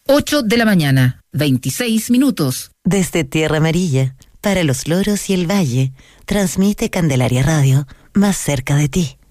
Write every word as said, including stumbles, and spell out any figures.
ocho de la mañana, veintiséis minutos. Desde Tierra Amarilla, para los loros y el valle, transmite Candelaria Radio, más cerca de ti.